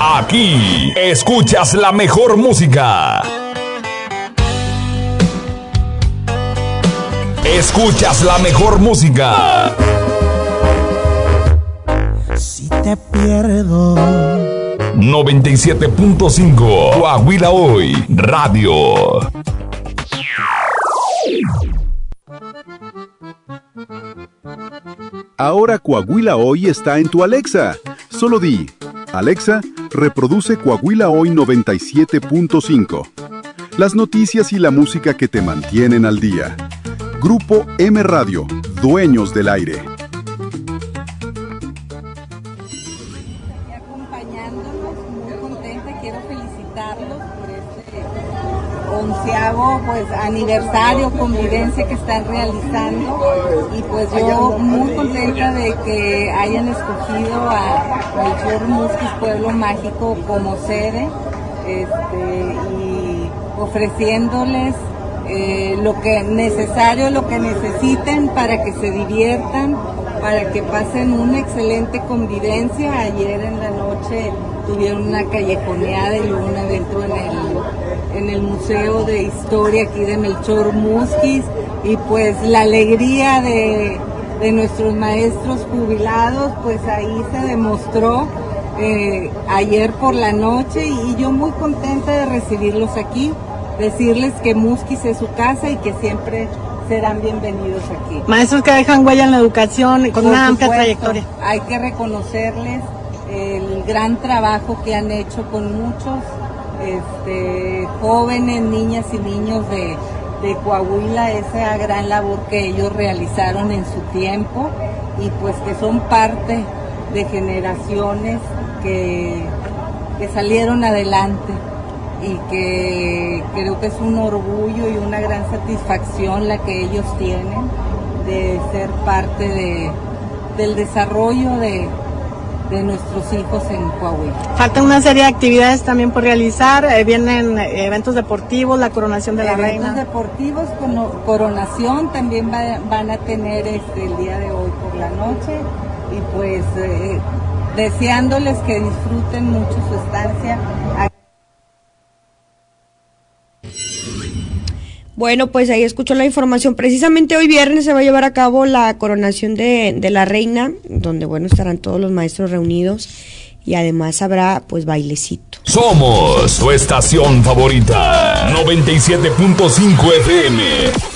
Aquí escuchas la mejor música. Escuchas la mejor música. Si te pierdo. 97.5 Coahuila Hoy Radio. Ahora Coahuila Hoy está en tu Alexa. Solo di, Alexa, reproduce Coahuila Hoy 97.5. Las noticias y la música que te mantienen al día. Grupo M Radio, dueños del aire. Acompañándonos, muy contenta, quiero felicitarlos por este 11º aniversario, convivencia que están realizando, y pues yo muy contenta de que hayan escogido a Melchor Musquiz Pueblo Mágico como sede, y ofreciéndoles lo que necesario, lo que necesiten para que se diviertan, para que pasen una excelente convivencia. Ayer en la noche tuvieron una callejoneada y luego un evento en el Museo de Historia aquí de Melchor Musquiz, y pues la alegría de nuestros maestros jubilados, pues ahí se demostró ayer por la noche, y yo muy contenta de recibirlos aquí, decirles que Musquiz es su casa y que siempre serán bienvenidos aquí. Maestros que dejan huella en la educación con una amplia trayectoria. Hay que reconocerles el gran trabajo que han hecho con muchos jóvenes, niñas y niños de Coahuila, esa gran labor que ellos realizaron en su tiempo, y pues que son parte de generaciones que salieron adelante, y que creo que es un orgullo y una gran satisfacción la que ellos tienen de ser parte del desarrollo de nuestros hijos en Coahuila. Falta una serie de actividades también por realizar, vienen eventos deportivos, la coronación de la reina. Eventos deportivos, coronación también van a tener el día de hoy por la noche, y pues deseándoles que disfruten mucho su estancia. Bueno, pues ahí escuchó la información. Precisamente hoy viernes se va a llevar a cabo la coronación de la reina, donde, bueno, estarán todos los maestros reunidos, y además habrá, pues, bailecito. Somos tu estación favorita, 97.5 FM.